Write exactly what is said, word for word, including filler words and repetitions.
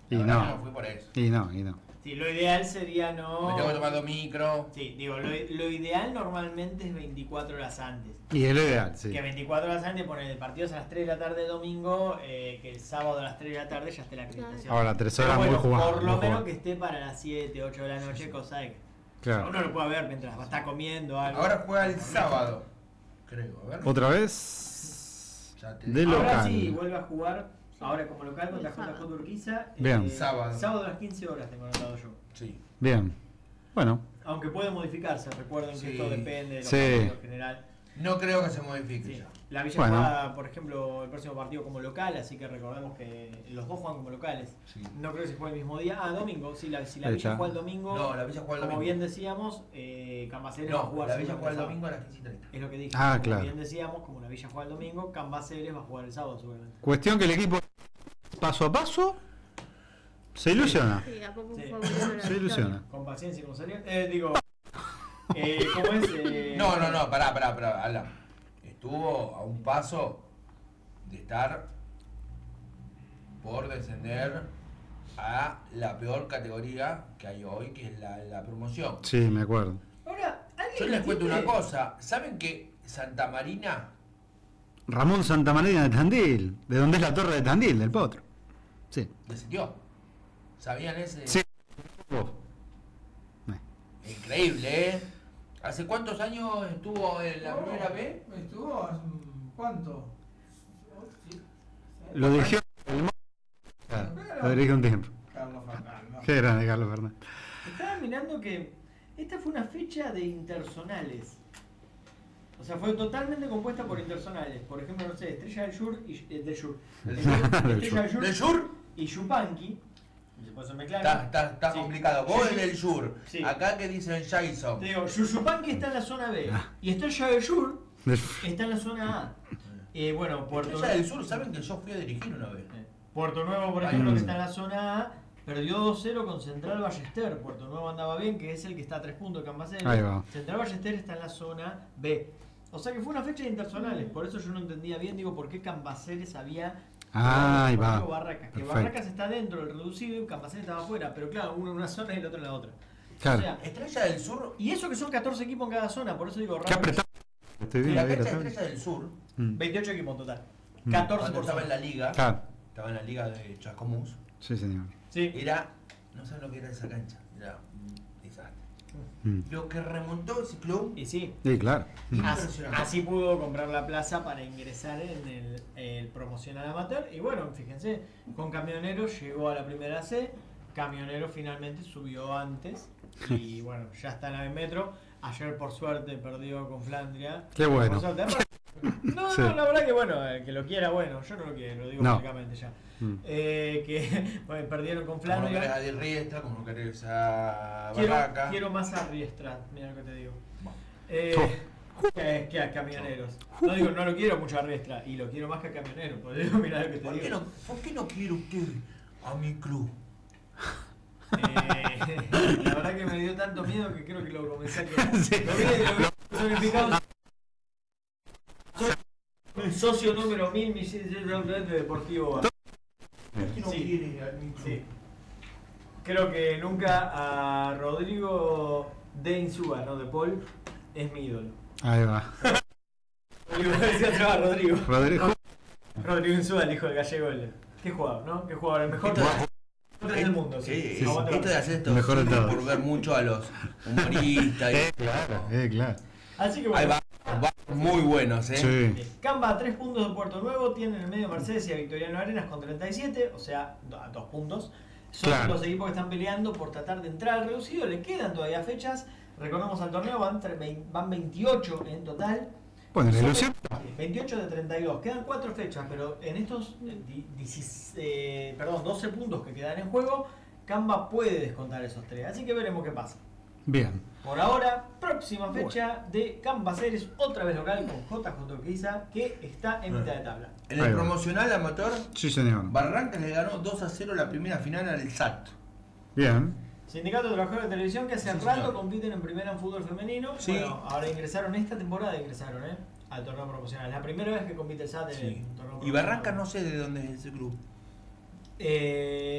Y La no. verdad que no fui por eso. Y no, y no. Sí, lo ideal sería no... Me tengo que tomar dos micros. Sí, digo, lo, lo ideal normalmente es veinticuatro horas antes. Y es lo ideal, sí. Que veinticuatro horas antes, poner el partido es a las tres de la tarde de domingo, eh, que el sábado a las tres de la tarde ya esté la acreditación. Ahora, tres Pero horas bueno, muy jugado. por lo muy menos jugado. que esté para las siete, ocho de la noche, cosa de que Claro. uno lo pueda ver mientras va a estar comiendo algo. Ahora juega el sábado, creo. A ver. Otra vez. Ya te De digo. Ahora local. sí, vuelve a jugar, ahora como local contra J J Urquiza. Bien. Sábado. Sábado a las quince horas tengo anotado yo. Sí. Bien. Bueno. Aunque puede modificarse, recuerden que Sí. esto depende de los Sí. partidos en general. No creo que se modifique Sí. ya. La Villa Bueno. juega, por ejemplo, el próximo partido como local, así que recordemos que los dos juegan como locales. Sí. No creo que se juegue el mismo día. Ah, domingo. Si la, si la Ahí Villa está. juega el domingo, No, la Villa juega el como domingo. bien decíamos, eh, Cambaceres va a No, jugar la Villa seguramente juega el sábado. domingo a las quince y treinta. Es lo que dije. Ah, como claro. bien decíamos, como la Villa juega el domingo, Cambaceres va a jugar el sábado seguramente. Cuestión que el equipo, paso a paso, se ilusiona. Sí, a poco Sí. fue volviendo la Se ilusiona. victoria. Con paciencia y con salida. Eh, digo, eh, ¿cómo es? Eh, No, no, no, pará, pará, pará, Alan. Estuvo a un paso de estar por descender a la peor categoría que hay hoy, que es la, la promoción. Sí, me acuerdo. Ahora, ¿alguien Yo les cuento una entiende? cosa. ¿Saben que Santa Marina? Ramón Santamarina de Tandil, de donde es la torre de Tandil, del Potro. Sí. Descendió. ¿Sabían ese? Sí. Vos. Eh. Increíble, ¿eh? ¿Hace cuántos años estuvo en la primera B? Estuvo, mm, ¿cuánto? Lo dirigió el Mo- Claro, lo dirigió un tiempo. Carlos Fernández. Qué grande Carlos Fernández. Estaba mirando que esta fue una fecha de intersonales. O sea, fue totalmente compuesta por intersonales. Por ejemplo, no sé, Estrella del Sur y eh, del Sur. Del Estrella Sur. ¿Del Sur? y Yupanqui. Se puede mezclar. Está, está, está Sí. complicado. Vos Sí. en el sur. Sí. Acá que dicen Jason. Te digo, Yupanqui está en la zona B. Ah. Y Estrella del Sur Del- está en la zona A. Eh, bueno, Puerto Estrella del Sur, ¿saben que yo fui a dirigir una vez? Eh, Puerto Nuevo, por Ahí. ejemplo, Mm. que está en la zona A, perdió dos cero con Central Ballester. Puerto Nuevo andaba bien, que es el que está a tres puntos de Cambaceres. Ahí va. Central Ballester está en la zona B. O sea que fue una fecha de intersonales, por eso yo no entendía bien, digo, por qué Cambaceres había... Ah, ahí va. Barracas, que Perfecto. Barracas está dentro del reducido y Cambaceres estaba afuera, pero claro, uno en una zona y el otro en la otra. Claro. O sea, Estrella del Sur. y eso que son catorce equipos en cada zona, por eso digo Qué raro. apretado. Estoy Y viendo la ahí la cancha de tabla. Estrella del Sur, Mm. veintiocho equipos en total. Mm. catorce cuando por estaba zona. en la liga, Claro. estaba en la liga de Chascomús, Sí, señor. Sí. era. No saben lo que era esa cancha. Era un desastre. Mm. Lo que remontó ese club. Y sí. Sí, claro. Mm. Así, Impresionante. así pudo comprar la plaza para ingresar en el, el promocional amateur. Y bueno, fíjense, con Camioneros llegó a la primera C. Camioneros finalmente subió antes. Y bueno, ya está en la metro. Ayer por suerte perdió con Flandria. Qué bueno. Por suerte. No, Sí. no, la verdad que bueno, el que lo quiera, bueno, yo no lo quiero, lo digo No. públicamente ya. Mm. Eh, que bueno, perdieron con Como no querés Flandria. a Di Riestra, como no querés a Quiero, Barraca. quiero más a Riestra, mira lo que te digo. Bueno. Eh, que, que a camioneros. No digo, no lo quiero mucho a Riestra, y lo quiero más que a camioneros. Por eso mira lo que te ¿Por qué, digo. no, ¿Por qué no quiere usted a mi club? Eh, la verdad que me dio tanto miedo que creo que lo comencé a querer. Sí. Lo vi, lo vi personificado. Soy el socio número mil de Deportivo. ¿Por qué no Sí. quiere a mi club? Sí. Creo que nunca a Rodrigo de Insúa, no de Paul, es mi ídolo. Ahí va. Rodrigo, decía otra vez, Rodrigo. Rodrigo. Rodrigo Insúa, el hijo del gallego. el- Qué jugador, ¿no? Qué jugador, el mejor del mundo. Sí, Sí, aguante, esto de hacer esto Mejor de todos. por ver mucho a los humoristas. Eh, y- claro, eh, claro. Así que Ahí bueno. va, va muy buenos, ¿eh? Sí. Camba a tres puntos de Puerto Nuevo, tiene en el medio Mercedes y a Victoriano Arenas con treinta y siete, o sea, do- a dos puntos. Son Claro. los equipos que están peleando por tratar de entrar al reducido, le quedan todavía fechas. Recordemos al torneo, van, tre- vein- van veintiocho en total. Bueno, la Son ilusión. veintiocho de treinta y dos, quedan cuatro fechas, pero en estos eh, di- dieciséis, eh, perdón, doce puntos que quedan en juego, Camba puede descontar esos tres, así que veremos qué pasa. Bien. Por ahora, próxima fecha de Cambaceres, otra vez local con J J Urquiza, que está en mitad de tabla. En Ahí el va. promocional amateur, Sí, señor. Barrancas le ganó dos a cero la primera final al S A T. Bien. Sindicato de Trabajadores de Televisión que hace Sí, rato señor. compiten en primera en fútbol femenino. Sí. Bueno, ahora ingresaron, esta temporada ingresaron, ¿eh? Al torneo promocional. Es la primera vez que compite el S A T en Sí. el torneo Y promocional. Barrancas no sé de dónde es ese club. Eh,